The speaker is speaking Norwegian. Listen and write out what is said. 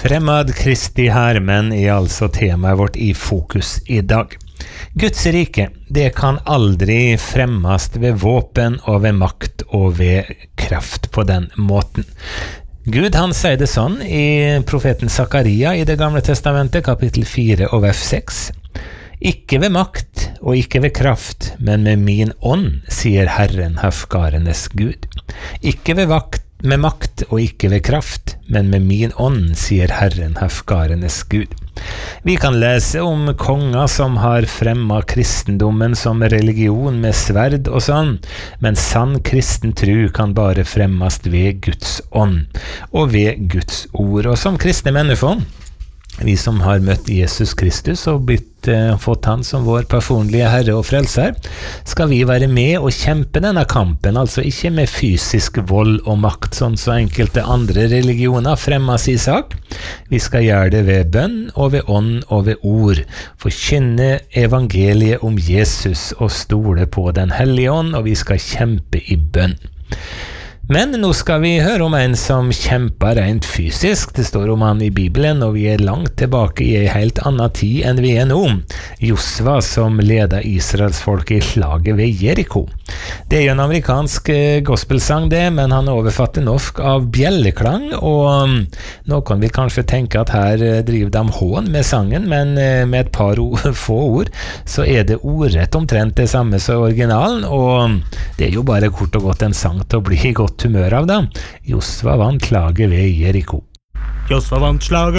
Fremad Kristi Hermen altså temaet vårt i fokus i dag. Guds rike, det kan aldri fremmast ved våpen og ved makt og ved kraft på den måten. Gud han sier det sånn i profeten Zakaria i det gamle testamentet, kapittel 4 og vers 6. Ikke ved makt og ikke ved kraft, men med min ånd, sier Herren herskarenes Gud. Ikke ved med makt og ikke ved kraft, men med min ånd, sier Herren herskarenes Gud. Vi kan lese om konger som har fremmet kristendommen som religion med sverd og sånn, men sann kristen tro kan bare fremmes ved Guds ånd og ved Guds ord. Og som kristne mennesker, vi som har møtt Jesus Kristus og fått han som vår personlige Herre og frelser, skal vi være med og kjempe denne kampen, altså ikke med fysisk vold og makt, sånn som enkelte andre religioner fremmer sin sak. Vi skal gjøre det ved bønn og ved ånd og ved ord, forkynne evangeliet om Jesus og stole på den hellige ånd, og vi skal kjempe i bønn. Men nå skal vi høre om en som kjemper rent fysisk. Det står om han i Bibelen, og vi langt tilbake i en helt annen tid enn vi nå. Josva som ledet Israels folk i slaget ved Jericho. Det jo en amerikansk gospelsang det, men han overfatter norsk av bjelleklang, og noen vil kanskje tenke at her driver de hån med sangen, men med et par få ord, så det ordrett omtrent det samme som originalen, og det jo bare kort og godt en sang til å bli godt humør av da. Josva vant slaget ved Jericho. Josva vant slaget